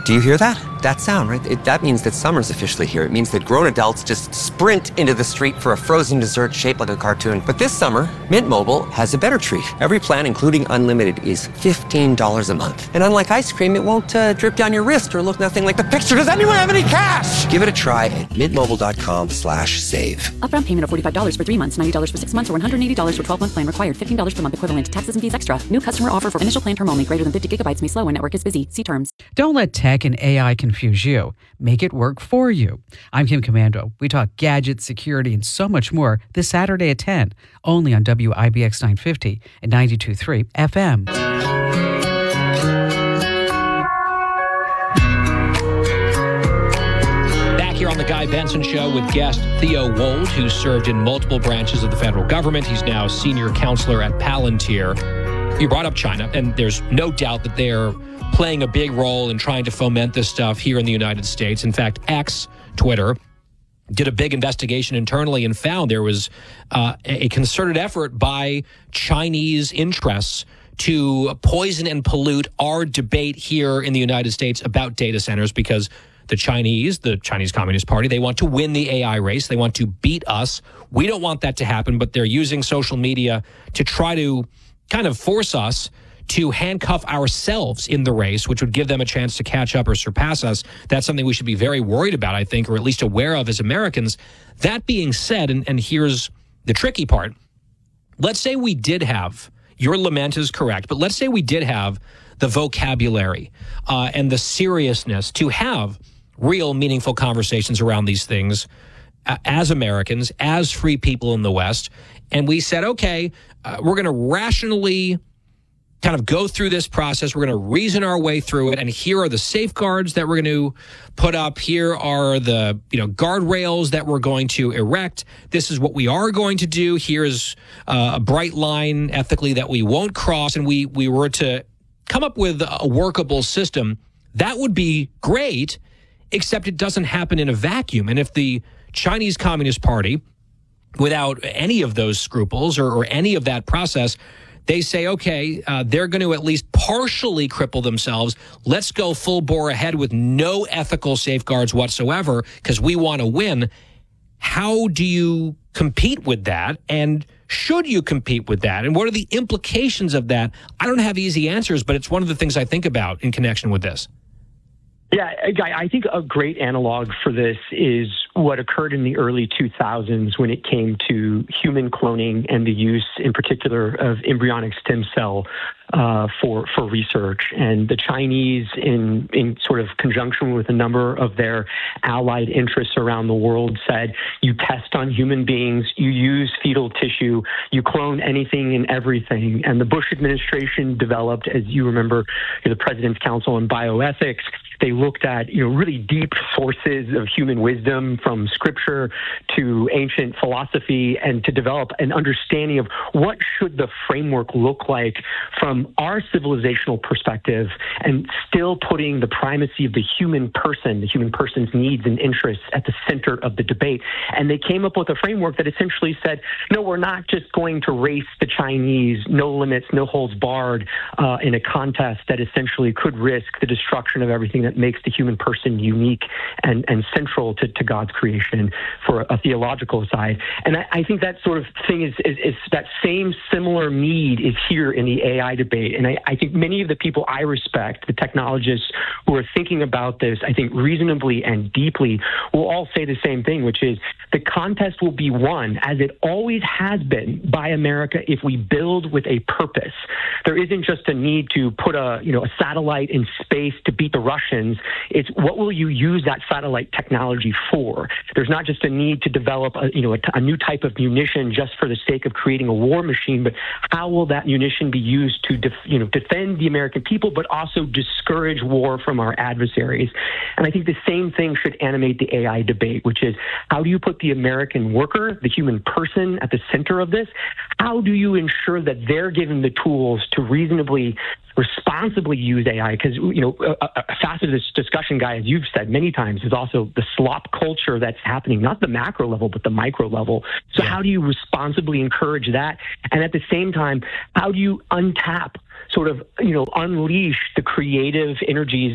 Do you hear that? That sound, right? That means that summer's officially here. It means that grown adults just sprint into the street for a frozen dessert shaped like a cartoon. But this summer, Mint Mobile has a better treat. Every plan, including unlimited, is $15 a month. And unlike ice cream, it won't drip down your wrist or look nothing like the picture. Does anyone have any cash? Give it a try at mintmobile.com/save. Upfront payment of $45 for 3 months, $90 for 6 months, or $180 for 12-month plan required. $15 per month equivalent. Taxes and fees extra. New customer offer for initial plan term only. Greater than 50 gigabytes may slow when network is busy. See terms. Don't let tech and AI confuse you. Make it work for you. I'm Kim Commando. We talk gadgets, security, and so much more this Saturday at 10, only on WIBX 950 and 92.3 FM. Back here on the Guy Benson Show with guest Theo Wold, who served in multiple branches of the federal government. He's now senior counselor at Palantir. You brought up China, and there's no doubt that they're playing a big role in trying to foment this stuff here in the United States. In fact, X, Twitter, did a big investigation internally and found there was a concerted effort by Chinese interests to poison and pollute our debate here in the United States about data centers, because the Chinese Communist Party, they want to win the AI race. They want to beat us. We don't want that to happen, but they're using social media to try to kind of force us to handcuff ourselves in the race, which would give them a chance to catch up or surpass us. That's something we should be very worried about, I think, or at least aware of as Americans. That being said, and here's the tricky part, let's say we did have, your lament is correct, but let's say we did have the vocabulary and the seriousness to have real meaningful conversations around these things as Americans, as free people in the West, and we said, okay, we're going to rationally kind of go through this process. We're going to reason our way through it. And here are the safeguards that we're going to put up. Here are the, guardrails that we're going to erect. This is what we are going to do. Here's a bright line ethically that we won't cross. And we were to come up with a workable system. That would be great, except it doesn't happen in a vacuum. And if the Chinese Communist Party, without any of those scruples or any of that process, they say, okay, they're going to at least partially cripple themselves. Let's go full bore ahead with no ethical safeguards whatsoever because we want to win. How do you compete with that? And should you compete with that? And what are the implications of that? I don't have easy answers, but it's one of the things I think about in connection with this. Yeah, I think a great analog for this is what occurred in the early 2000s when it came to human cloning and the use, in particular, of embryonic stem cell for research. And the Chinese, in sort of conjunction with a number of their allied interests around the world, said, you test on human beings, you use fetal tissue, you clone anything and everything. And the Bush administration developed, as you remember, the President's Council on Bioethics. They looked at, really deep sources of human wisdom from scripture to ancient philosophy, and to develop an understanding of what should the framework look like from our civilizational perspective, and still putting the primacy of the human person's needs and interests at the center of the debate. And they came up with a framework that essentially said, no, we're not just going to race the Chinese, no limits, no holds barred, in a contest that essentially could risk the destruction of everything that makes the human person unique and central to God's creation for a theological side. And I think that sort of thing is that same similar need is here in the AI debate. And I think many of the people I respect, the technologists who are thinking about this, I think reasonably and deeply, will all say the same thing, which is the contest will be won, as it always has been, by America if we build with a purpose. There isn't just a need to put a satellite in space to beat the Russians. It's what will you use that satellite technology for? There's not just a need to develop a new type of munition just for the sake of creating a war machine, but how will that munition be used to defend the American people, but also discourage war from our adversaries? And I think the same thing should animate the AI debate, which is how do you put the American worker, the human person, at the center of this? How do you ensure that they're given the tools to reasonably, responsibly use AI? Because, a facet of this discussion, Guy, as you've said many times, is also the slop culture that's happening, not the macro level, but the micro level. So how do you responsibly encourage that? And at the same time, how do you untap, unleash the creative energies